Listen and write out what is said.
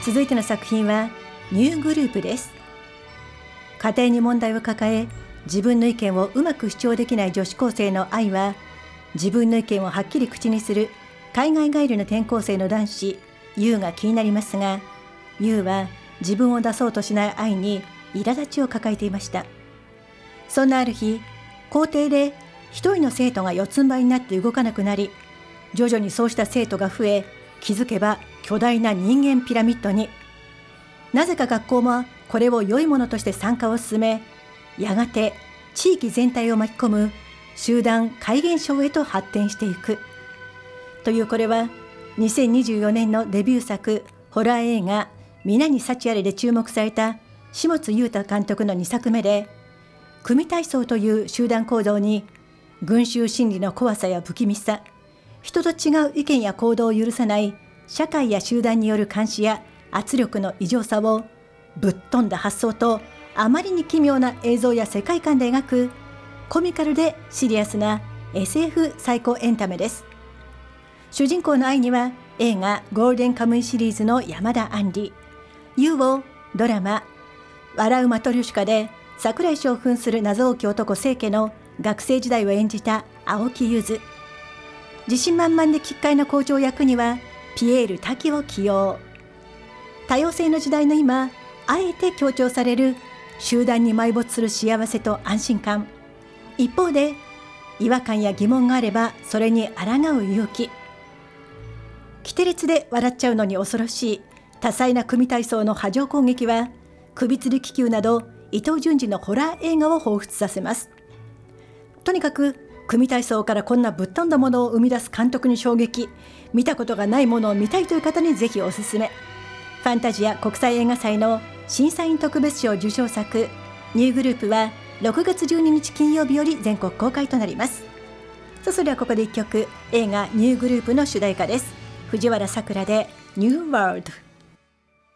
続いての作品はニューグループです。家庭に問題を抱え、自分の意見をうまく主張できない女子高生の愛は、自分の意見をはっきり口にする海外帰りの転校生の男子ユウが気になりますが、ユウは自分を出そうとしない愛に苛立ちを抱えていました。そんなある日、校庭で一人の生徒が四つん這いになって動かなくなり、徐々にそうした生徒が増え、気づけば巨大な人間ピラミッドに。なぜか学校もこれを良いものとして参加を進め、やがて地域全体を巻き込む集団怪現象へと発展していく。というこれは2024年のデビュー作ホラー映画皆に幸あれで注目された下津優太監督の2作目で、組体操という集団行動に群衆心理の怖さや不気味さ、人と違う意見や行動を許さない社会や集団による監視や圧力の異常さをぶっ飛んだ発想とあまりに奇妙な映像や世界観で描くコミカルでシリアスな SF 最高エンタメです。主人公の愛には映画ゴールデンカムイシリーズの山田杏里、ユウをドラマ笑うマトリョシカで櫻井翔扮する謎多き男清家の学生時代を演じた青木ゆず、自信満々で奇怪な校長役にはピエール瀧を起用。多様性の時代の今、あえて強調される集団に埋没する幸せと安心感、一方で違和感や疑問があればそれに抗う勇気、キテレツで笑っちゃうのに恐ろしい多彩な組体操の波状攻撃は、首吊り気球など伊藤潤二のホラー映画を彷彿させます。とにかく組体操からこんなぶっ飛んだものを生み出す監督に衝撃、見たことがないものを見たいという方にぜひおすすめ。ファンタジア国際映画祭の審査員特別賞受賞作ニューグループは6月12日金曜日より全国公開となります。それではここで1曲、映画ニューグループの主題歌です。藤原さくらでニューワールド。